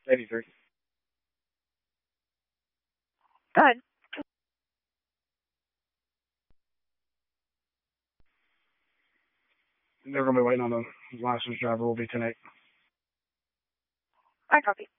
83. Go ahead. They're going to be waiting on the licensed driver. Will be tonight. I copy.